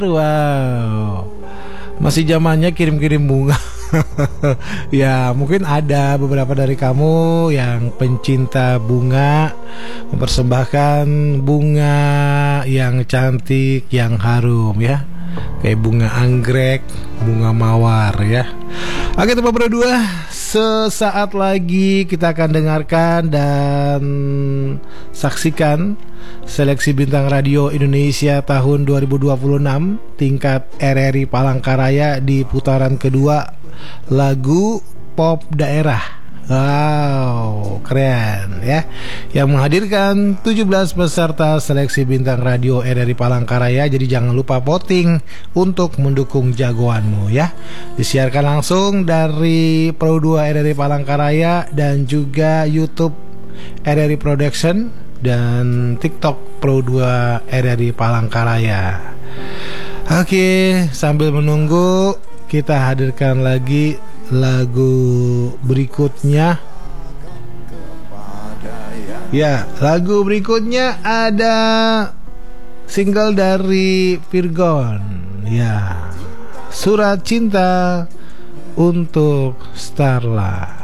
Wow, masih zamannya kirim-kirim bunga. Ya, mungkin ada beberapa dari kamu yang pencinta bunga, mempersembahkan bunga yang cantik, yang harum ya. Kayak bunga anggrek, bunga mawar ya. Oke teman berdua, sesaat lagi kita akan dengarkan dan saksikan seleksi bintang radio Indonesia tahun 2026 tingkat RRI Palangkaraya di putaran kedua lagu pop daerah. Wow, keren ya. Yang menghadirkan 17 peserta seleksi bintang radio RRI Palangkaraya. Jadi jangan lupa voting untuk mendukung jagoanmu ya. Disiarkan langsung dari Pro 2 RRI Palangkaraya dan juga YouTube RRI Production dan TikTok Pro 2 RRI Palangkaraya. Oke, sambil menunggu kita hadirkan lagi lagu berikutnya. Ya, lagu berikutnya ada single dari Virgon. Ya, Surat Cinta untuk Starla.